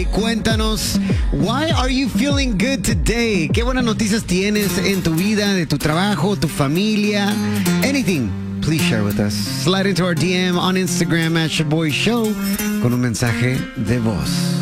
y cuéntanos, why are you feeling good today? ¿Qué buenas noticias tienes en tu vida, de tu trabajo, tu familia? Anything, please share with us. Slide into our DM on Instagram @ShaboyShow con un mensaje de voz.